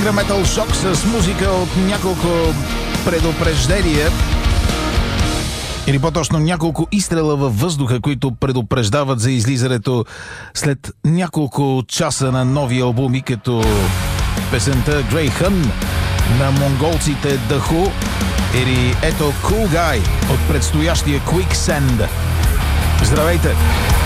Ангра Метал Шок с музика от няколко предупреждения, или по-точно няколко изстрела във въздуха, които предупреждават за излизането след няколко часа на нови албуми, като песента Greyhun на монголците The Who или ето Cool Guy от предстоящия Quicksand. Здравейте!